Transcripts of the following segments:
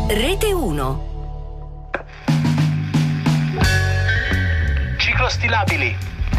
Rete 1. Ciclostilabili.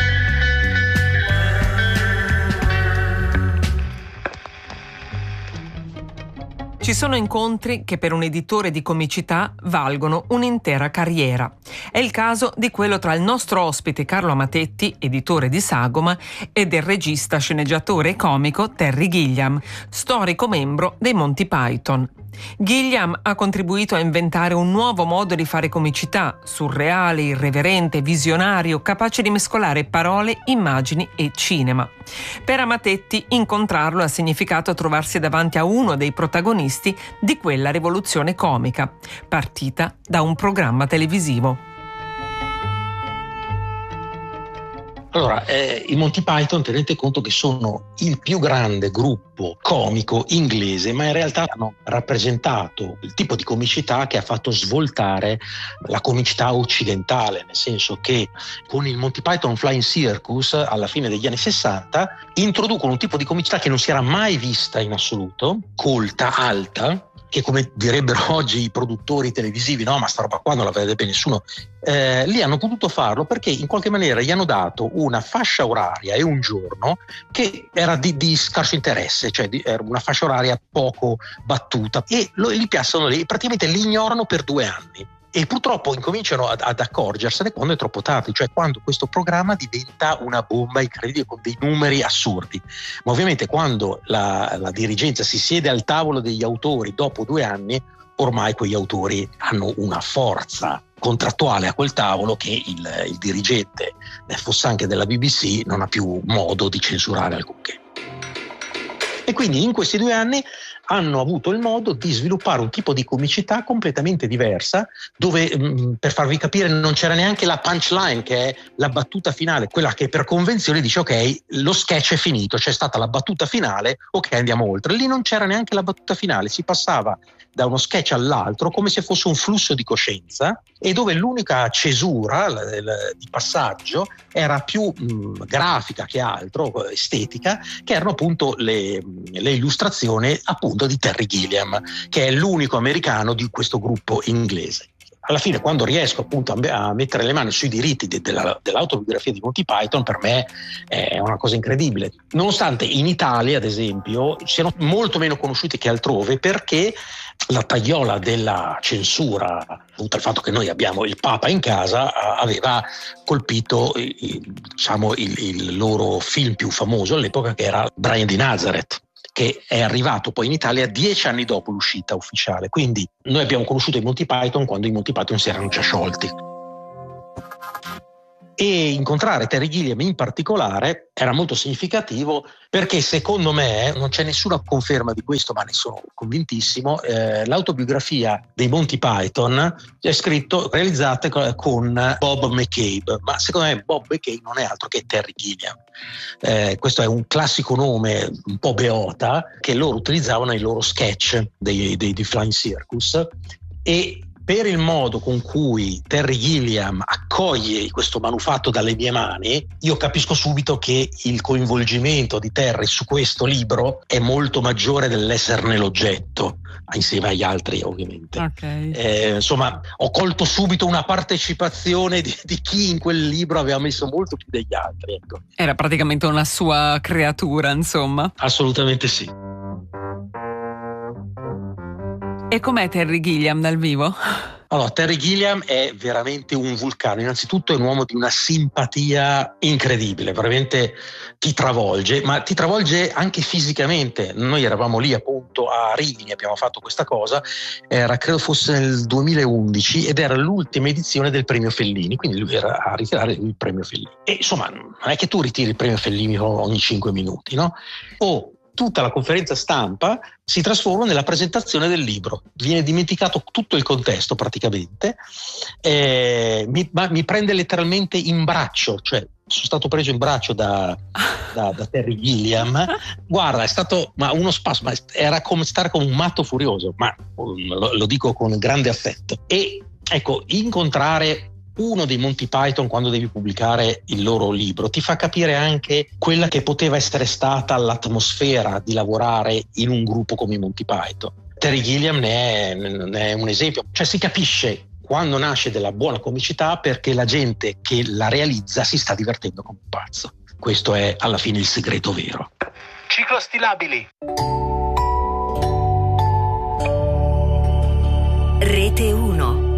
Ci sono incontri che per un editore di comicità valgono un'intera carriera. È il caso di quello tra il nostro ospite Carlo Amatetti, editore di Sagoma, e del regista, sceneggiatore e comico Terry Gilliam, storico membro dei Monty Python. Gilliam ha contribuito a inventare un nuovo modo di fare comicità, surreale, irreverente, visionario, capace di mescolare parole, immagini e cinema. Per Amatetti incontrarlo ha significato trovarsi davanti a uno dei protagonisti di quella rivoluzione comica, partita da un programma televisivo. Allora, i Monty Python, tenete conto che sono il più grande gruppo comico inglese, ma in realtà hanno rappresentato il tipo di comicità che ha fatto svoltare la comicità occidentale, nel senso che con il Monty Python Flying Circus alla fine degli anni 60 introducono un tipo di comicità che non si era mai vista in assoluto, colta, alta, che come direbbero oggi i produttori televisivi, no, ma sta roba qua non la vedrebbe nessuno, lì hanno potuto farlo perché in qualche maniera gli hanno dato una fascia oraria e un giorno che era di scarso interesse, cioè era una fascia oraria poco battuta, e li piazzano lì, praticamente li ignorano per 2 anni. E purtroppo incominciano ad accorgersene quando è troppo tardi, cioè quando questo programma diventa una bomba incredibile con dei numeri assurdi. Ma ovviamente quando la dirigenza si siede al tavolo degli autori dopo 2 anni, ormai quegli autori hanno una forza contrattuale a quel tavolo che il dirigente, fosse anche della BBC, non ha più modo di censurare alcunché. E quindi in questi 2 anni hanno avuto il modo di sviluppare un tipo di comicità completamente diversa, dove, per farvi capire, non c'era neanche la punchline, che è la battuta finale, quella che per convenzione dice ok, lo sketch è finito, c'è stata la battuta finale, ok, andiamo oltre. Lì non c'era neanche la battuta finale, si passava da uno sketch all'altro come se fosse un flusso di coscienza, e dove l'unica cesura di passaggio era più grafica che altro, estetica, che erano appunto le illustrazioni appunto di Terry Gilliam, che è l'unico americano di questo gruppo inglese. Alla fine, quando riesco appunto a mettere le mani sui diritti dell'autobiografia di Monty Python, per me è una cosa incredibile. Nonostante in Italia, ad esempio, siano molto meno conosciuti che altrove, perché la tagliola della censura, dovuta al fatto che noi abbiamo il Papa in casa, aveva colpito il loro film più famoso all'epoca, che era Brian di Nazareth, che è arrivato poi in Italia 10 anni dopo l'uscita ufficiale. Quindi noi abbiamo conosciuto i Monty Python quando i Monty Python si erano già sciolti. E incontrare Terry Gilliam in particolare era molto significativo, perché secondo me, non c'è nessuna conferma di questo, ma ne sono convintissimo, l'autobiografia dei Monty Python è realizzata con Bob McCabe, ma secondo me Bob McCabe non è altro che Terry Gilliam. Questo è un classico nome un po' beota che loro utilizzavano nei loro sketch dei Flying Circus, e per il modo con cui Terry Gilliam accoglie questo manufatto dalle mie mani, io capisco subito che il coinvolgimento di Terry su questo libro è molto maggiore dell'esserne l'oggetto, insieme agli altri ovviamente. Okay. Insomma, ho colto subito una partecipazione di chi in quel libro aveva messo molto più degli altri. Ecco. Era praticamente una sua creatura, insomma. Assolutamente sì. E com'è Terry Gilliam dal vivo? Allora, Terry Gilliam è veramente un vulcano. Innanzitutto è un uomo di una simpatia incredibile, veramente ti travolge, ma ti travolge anche fisicamente. Noi eravamo lì appunto a Rimini, abbiamo fatto questa cosa, credo fosse nel 2011, ed era l'ultima edizione del premio Fellini, quindi lui era a ritirare il premio Fellini. E insomma, non è che tu ritiri il premio Fellini ogni 5 minuti, no? Tutta la conferenza stampa si trasforma nella presentazione del libro, viene dimenticato tutto il contesto praticamente, mi prende letteralmente in braccio, cioè sono stato preso in braccio da Terry Gilliam. Guarda, è stato uno spasmo, ma era come stare come un matto furioso, ma lo dico con grande affetto. E ecco, incontrare uno dei Monty Python quando devi pubblicare il loro libro ti fa capire anche quella che poteva essere stata l'atmosfera di lavorare in un gruppo come i Monty Python. Terry Gilliam ne è un esempio. Cioè si capisce quando nasce della buona comicità perché la gente che la realizza si sta divertendo come un pazzo. Questo è alla fine il segreto vero. Ciclostilabili. Rete 1.